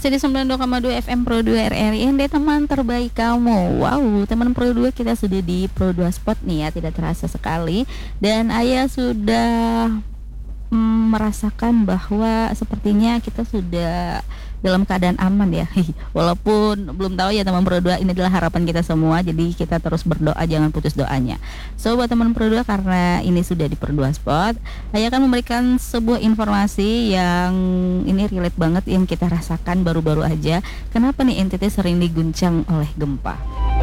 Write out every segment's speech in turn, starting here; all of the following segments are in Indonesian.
Masih di 92,2 FM Pro 2 RRI ND, teman terbaik kamu. Wow, teman Pro 2, kita sudah di Pro 2 Spot nih ya, tidak terasa sekali. Dan Ayah sudah merasakan bahwa sepertinya kita sudah dalam keadaan aman ya. Walaupun belum tahu ya teman Pro 2, ini adalah harapan kita semua. Jadi kita terus berdoa, jangan putus doanya. So buat teman Pro 2, karena ini sudah di Pro 2 Spot, Ayah akan memberikan sebuah informasi yang ini relate banget yang kita rasakan baru-baru aja. Kenapa nih NTT sering diguncang oleh gempa?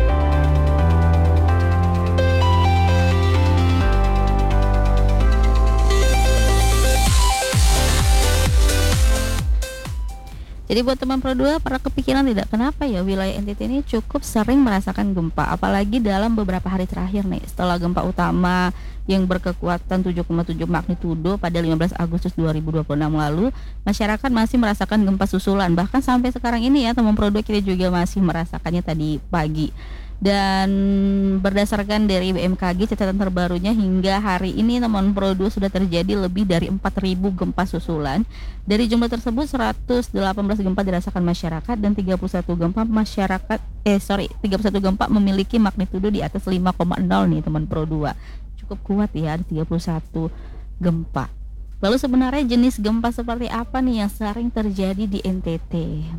Jadi buat teman Pro 2, pernah kepikiran tidak kenapa ya wilayah NTT ini cukup sering merasakan gempa, apalagi dalam beberapa hari terakhir nih, setelah gempa utama yang berkekuatan 7,7 magnitudo pada 15 Agustus 2026 lalu, masyarakat masih merasakan gempa susulan. Bahkan sampai sekarang ini ya teman Pro 2, kita juga masih merasakannya tadi pagi. Dan berdasarkan dari BMKG catatan terbarunya hingga hari ini teman Pro 2 sudah terjadi lebih dari 4.000 gempa susulan. Dari jumlah tersebut 118 gempa dirasakan masyarakat dan 31 gempa memiliki magnitudo di atas 5,0 nih teman Pro 2. Cukup kuat ya, ada 31 gempa. Lalu sebenarnya jenis gempa seperti apa nih yang sering terjadi di NTT?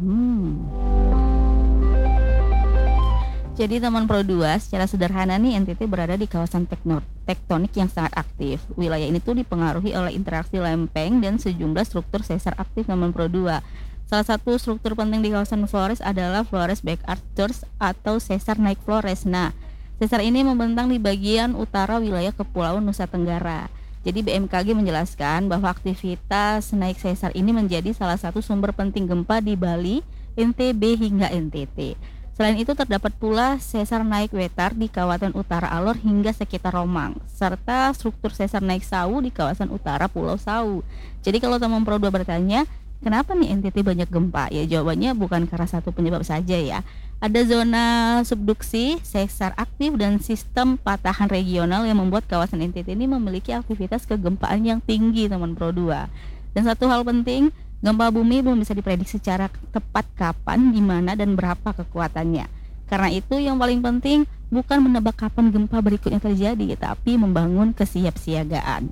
Jadi teman Pro 2, secara sederhana nih NTT berada di kawasan tektonik yang sangat aktif. Wilayah ini tuh dipengaruhi oleh interaksi lempeng dan sejumlah struktur sesar aktif teman Pro 2. Salah satu struktur penting di kawasan Flores adalah Flores Back Arches atau sesar naik Flores. Nah, sesar ini membentang di bagian utara wilayah Kepulauan Nusa Tenggara. Jadi BMKG menjelaskan bahwa aktivitas naik sesar ini menjadi salah satu sumber penting gempa di Bali, NTB hingga NTT. Selain itu terdapat pula sesar naik Wetar di kawasan utara Alor hingga sekitar Romang, serta struktur sesar naik Sau di kawasan utara Pulau Sau. Jadi kalau teman Pro 2 bertanya, kenapa nih NTT banyak gempa? Ya jawabannya bukan karena satu penyebab saja ya. Ada zona subduksi, sesar aktif, dan sistem patahan regional yang membuat kawasan NTT ini memiliki aktivitas kegempaan yang tinggi teman Pro 2. Dan satu hal penting, gempa bumi belum bisa diprediksi secara tepat kapan, di mana, dan berapa kekuatannya. Karena itu yang paling penting bukan menebak kapan gempa berikutnya terjadi, tapi membangun kesiapsiagaan.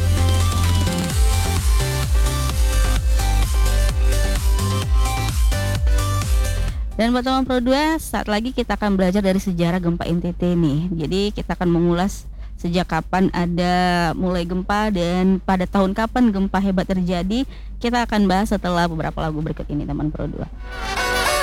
Dan buat teman Pro 2, saat lagi kita akan belajar dari sejarah gempa NTT nih. Jadi kita akan mengulas sejak kapan ada mulai gempa dan pada tahun kapan gempa hebat terjadi. Kita akan bahas setelah beberapa lagu berikut ini teman Pro 2.